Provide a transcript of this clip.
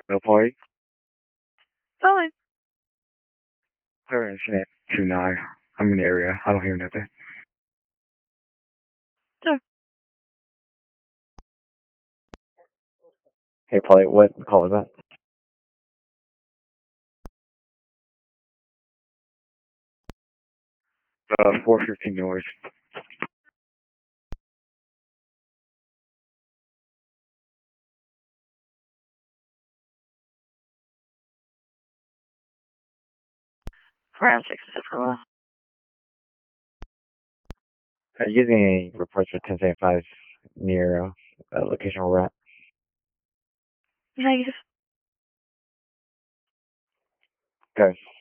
No party? Fine. Clear internet 2-9. I'm in the area. I don't hear nothing. Sure. Hey, Polly, what call was that? 415 North. Forensics is for Are you using any reports for 1075 near location where we're at? negative. Okay.